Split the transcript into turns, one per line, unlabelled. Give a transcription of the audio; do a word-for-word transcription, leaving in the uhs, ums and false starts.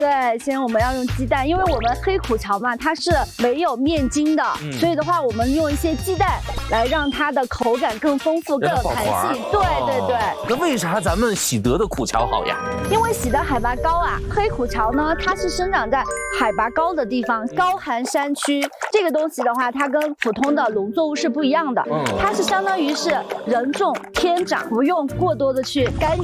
对，先我们要用鸡蛋，因为我们黑苦荞嘛，它是没有面筋的，嗯、所以的话，我们用一些鸡蛋来让它的口感更丰富、更有弹性。对对对。
那为啥咱们喜得的苦荞好呀？
因为喜得海拔高啊，黑苦荞呢，它是生长在海拔高的地方，高寒山区。这个东西的话，它跟普通的农作物是不一样的，嗯、它是相当于是人种天长，不用过多的去干。